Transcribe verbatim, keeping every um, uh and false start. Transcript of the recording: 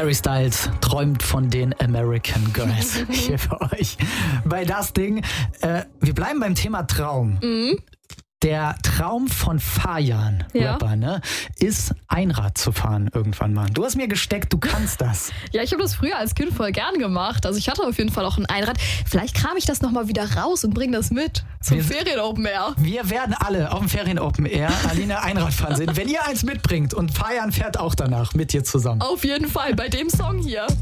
Harry Styles träumt von den American Girls hier für euch bei Das Ding. Äh, wir bleiben beim Thema Traum. Mhm. Der Traum von Fajan, Ja. Rapper, ne, ist Einrad zu fahren irgendwann mal. Du hast mir gesteckt, du kannst das. Ja, ich habe das früher als Kind voll gern gemacht. Also ich hatte auf jeden Fall auch ein Einrad. Vielleicht kram ich das nochmal wieder raus und bringe das mit zum Wir- Ferien-Open Air. Wir werden alle auf dem Ferien-Open Air Aline Einrad fahren sehen, wenn ihr eins mitbringt und Fajan fährt auch danach mit dir zusammen. Auf jeden Fall bei dem Song hier.